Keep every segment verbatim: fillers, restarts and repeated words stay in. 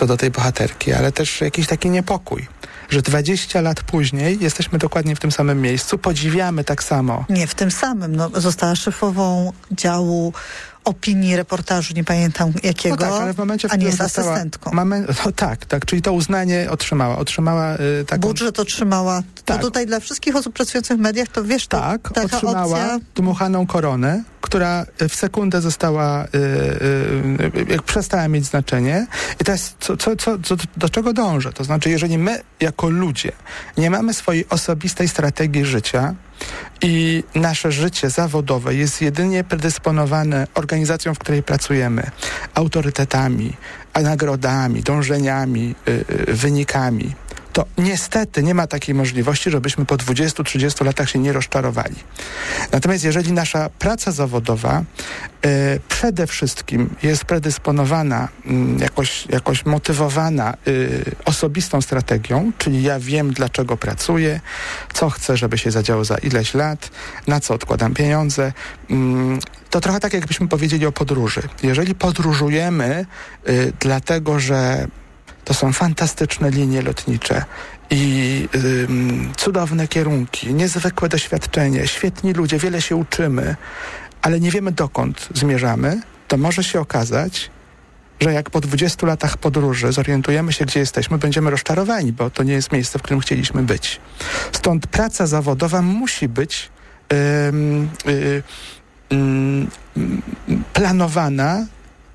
co do tej bohaterki, ale też jakiś taki niepokój, że dwadzieścia lat później jesteśmy dokładnie w tym samym miejscu, podziwiamy tak samo. Nie w tym samym. No, została szefową działu opinii, reportażu, nie pamiętam jakiego, no tak, ale w momencie, w a nie jest została, asystentką. Mamy, no tak, tak, czyli to uznanie otrzymała. Otrzymała y, taką... Budżet otrzymała. Tak. To tutaj dla wszystkich osób pracujących w mediach, to wiesz, to tak, taka otrzymała opcja... dmuchaną koronę, która w sekundę została, y, y, y, przestała mieć znaczenie. I teraz co, co, co, co, do czego dążę? To znaczy, jeżeli my jako ludzie nie mamy swojej osobistej strategii życia i nasze życie zawodowe jest jedynie predysponowane organizacją, w której pracujemy, autorytetami, nagrodami, dążeniami, y, y, wynikami, to niestety nie ma takiej możliwości, żebyśmy po dwudziestu trzydziestu latach się nie rozczarowali. Natomiast jeżeli nasza praca zawodowa y, przede wszystkim jest predysponowana, y, jakoś, jakoś motywowana y, osobistą strategią, czyli ja wiem, dlaczego pracuję, co chcę, żeby się zadziało za ileś lat, na co odkładam pieniądze, y, to trochę tak, jakbyśmy powiedzieli o podróży. Jeżeli podróżujemy y, dlatego, że to są fantastyczne linie lotnicze i y, cudowne kierunki, niezwykłe doświadczenie, świetni ludzie, wiele się uczymy, ale nie wiemy, dokąd zmierzamy, to może się okazać, że jak po dwudziestu latach podróży zorientujemy się, gdzie jesteśmy, będziemy rozczarowani, bo to nie jest miejsce, w którym chcieliśmy być. Stąd praca zawodowa musi być y, y, y, y, planowana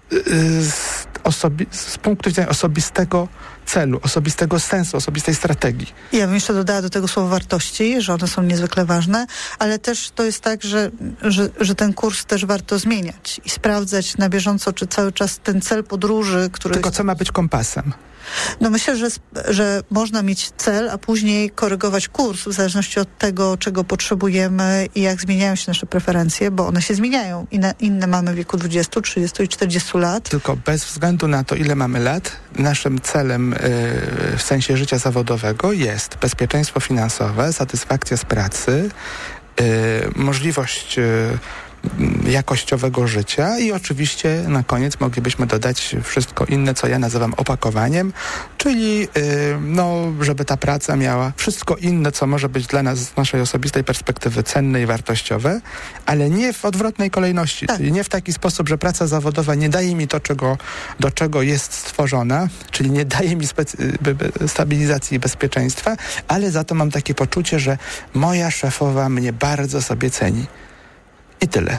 z, osobi- z punktu widzenia osobistego celu, osobistego sensu, osobistej strategii. Ja bym jeszcze dodała do tego słowo wartości, że one są niezwykle ważne, ale też to jest tak, że, że, że ten kurs też warto zmieniać i sprawdzać na bieżąco, czy cały czas ten cel podróży, który... Tylko co ma być kompasem? No myślę, że, że można mieć cel, a później korygować kurs w zależności od tego, czego potrzebujemy i jak zmieniają się nasze preferencje, bo one się zmieniają. Inne, inne mamy w wieku dwudziestu, trzydziestu i czterdziestu lat. Tylko bez względu na to, ile mamy lat, naszym celem yy, w sensie życia zawodowego jest bezpieczeństwo finansowe, satysfakcja z pracy, yy, możliwość yy, jakościowego życia i oczywiście na koniec moglibyśmy dodać wszystko inne, co ja nazywam opakowaniem, czyli yy, no, żeby ta praca miała wszystko inne, co może być dla nas z naszej osobistej perspektywy cenne i wartościowe, ale nie w odwrotnej kolejności, tak. Czyli nie w taki sposób, że praca zawodowa nie daje mi to, czego, do czego jest stworzona, czyli nie daje mi specy- by, by, stabilizacji i bezpieczeństwa, ale za to mam takie poczucie, że moja szefowa mnie bardzo sobie ceni. I tyle.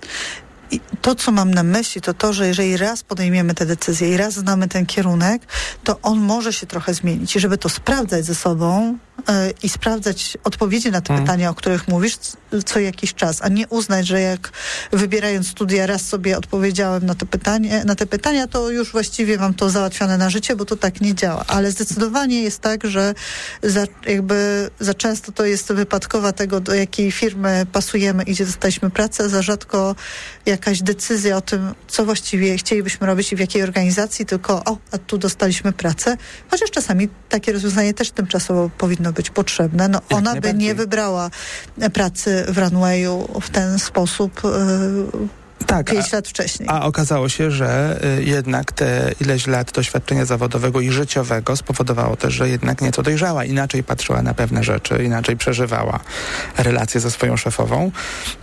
I to, co mam na myśli, to to, że jeżeli raz podejmiemy tę decyzję i raz znamy ten kierunek, to on może się trochę zmienić. I żeby to sprawdzać ze sobą yy, i sprawdzać odpowiedzi na te hmm. pytania, o których mówisz, co jakiś czas, a nie uznać, że jak wybierając studia raz sobie odpowiedziałem na to pytanie, na te pytania, to już właściwie mam to załatwione na życie, bo to tak nie działa. Ale zdecydowanie jest tak, że za, jakby za często to jest wypadkowa tego, do jakiej firmy pasujemy i gdzie dostaliśmy pracę, za rzadko jakaś decyzja o tym, co właściwie chcielibyśmy robić i w jakiej organizacji, tylko o, a tu dostaliśmy pracę. Chociaż czasami takie rozwiązanie też tymczasowo powinno być potrzebne. No, ona by nie wybrała pracy w Runwayu w ten sposób yy, tak, pięć a, lat wcześniej. A okazało się, że y, jednak te ileś lat doświadczenia zawodowego i życiowego spowodowało też, że jednak nieco dojrzała, inaczej patrzyła na pewne rzeczy, inaczej przeżywała relacje ze swoją szefową. Y,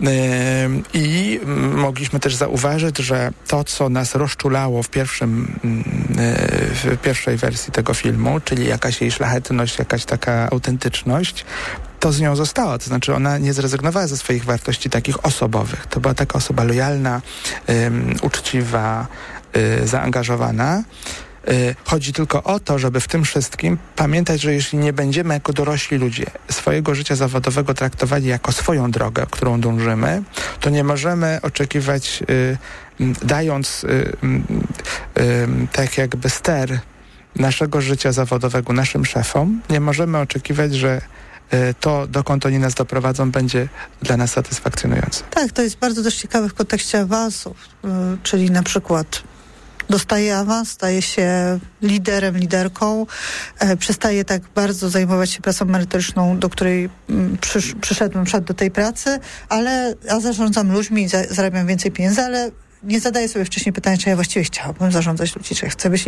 I mogliśmy też zauważyć, że to, co nas rozczulało w pierwszym, y, w pierwszej wersji tego filmu, czyli jakaś jej szlachetność, jakaś taka autentyczność, to z nią zostało. To znaczy ona nie zrezygnowała ze swoich wartości takich osobowych. To była taka osoba lojalna, um, uczciwa, y, zaangażowana. Y, chodzi tylko o to, żeby w tym wszystkim pamiętać, że jeśli nie będziemy jako dorośli ludzie swojego życia zawodowego traktowali jako swoją drogę, którą dążymy, to nie możemy oczekiwać, y, dając y, y, y, tak jakby ster naszego życia zawodowego naszym szefom, nie możemy oczekiwać, że to, dokąd oni nas doprowadzą, będzie dla nas satysfakcjonujące. Tak, to jest bardzo też ciekawe w kontekście awansów, yy, czyli na przykład dostaje awans, staje się liderem, liderką, e, przestaje tak bardzo zajmować się pracą merytoryczną, do której m, przysz, przyszedłem, wszedł do tej pracy, ale a zarządzam ludźmi, za, zarabiam więcej pieniędzy, ale nie zadaję sobie wcześniej pytania, czy ja właściwie chciałabym zarządzać ludźmi, czy ja chcę być